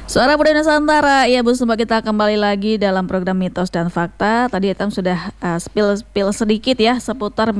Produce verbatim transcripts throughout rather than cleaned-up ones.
Suara Budaya Nusantara, ya Bu Sumba, kita kembali lagi dalam program Mitos dan Fakta. Tadi Etam sudah uh, spill-spill sedikit ya seputar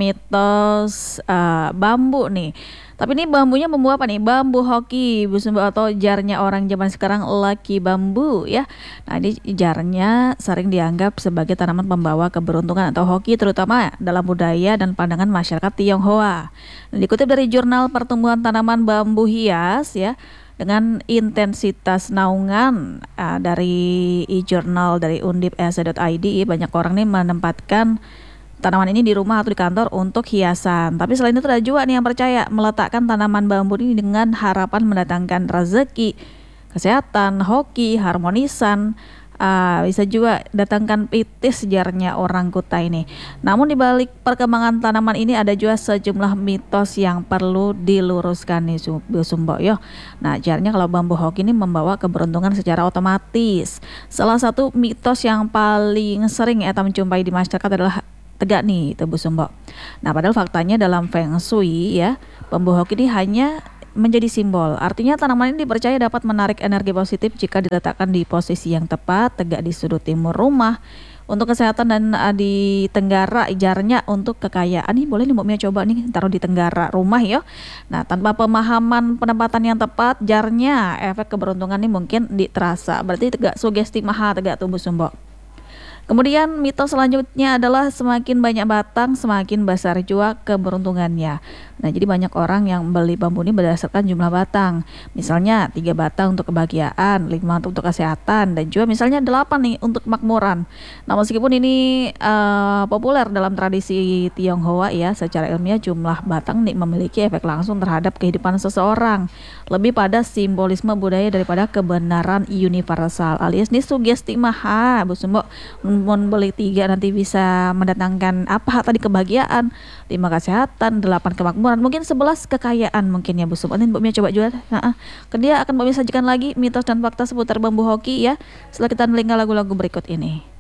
mitos uh, bambu nih. Tapi ini bambunya bambu apa nih? Bambu hoki Bu Sumba, atau jarnya orang zaman sekarang laki bambu ya. Nah, ini jarnya sering dianggap sebagai tanaman pembawa keberuntungan atau hoki, terutama dalam budaya dan pandangan masyarakat Tionghoa. Nah, dikutip dari jurnal pertumbuhan tanaman bambu hias ya, dengan intensitas naungan uh, dari e-journal dari undip e s dot i d, banyak orang nih menempatkan tanaman ini di rumah atau di kantor untuk hiasan. Tapi selain itu ada juga nih yang percaya meletakkan tanaman bambu ini dengan harapan mendatangkan rezeki, kesehatan, hoki, harmonisan. Uh, bisa juga datangkan pitis, jarnya orang Kutai ini. Namun di balik perkembangan tanaman ini ada juga sejumlah mitos yang perlu diluruskan nih Bu Sumbo yo. Nah, jarnya kalau bambu hoki ini membawa keberuntungan secara otomatis. Salah satu mitos yang paling sering kita menjumpai di masyarakat adalah tegak nih itu Bu Sumbo. Nah, padahal faktanya dalam Feng Shui ya, bambu hoki ini hanya menjadi simbol. Artinya tanaman ini dipercaya dapat menarik energi positif jika diletakkan di posisi yang tepat, tegak di sudut timur rumah. Untuk kesehatan dan uh, di tenggara jarnya untuk kekayaan nih, boleh nih Mbak Mia coba nih taruh di tenggara rumah ya. Nah, tanpa pemahaman penempatan yang tepat jarnya, efek keberuntungan nih mungkin diterasa. Berarti tegak sugesti maha tegak tumbuh sumbok. Kemudian mitos selanjutnya adalah semakin banyak batang semakin besar jua keberuntungannya. Nah, jadi banyak orang yang beli bambu ini berdasarkan jumlah batang. Misalnya tiga batang untuk kebahagiaan, lima untuk kesehatan, dan juga misalnya delapan nih untuk makmuran. Nah, meskipun ini uh, populer dalam tradisi Tionghoa ya, secara ilmiah jumlah batang nih memiliki efek langsung terhadap kehidupan seseorang. Lebih pada simbolisme budaya daripada kebenaran universal, alias nih sugesti maha Bu Sumbo. Mau beli tiga nanti bisa mendatangkan apa tadi, kebahagiaan, lima kesehatan, delapan kemakmuran, mungkin sebelas kekayaan mungkin ya Bu Sumbo. Nanti Mbak Mia coba jual. Nah, ke dia akan Mbak Mia sajikan lagi mitos dan fakta seputar bambu hoki ya, setelah kita mendengar lagu-lagu berikut ini.